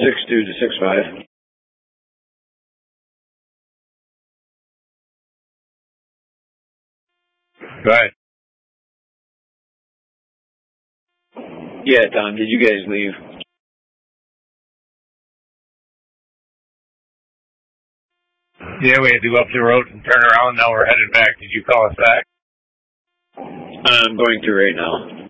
6'2" to 6'5". Go ahead. Yeah, Tom, did you guys leave? Yeah, we had to go up the road and turn around. Now we're headed back. Did you call us back? I'm going to right now.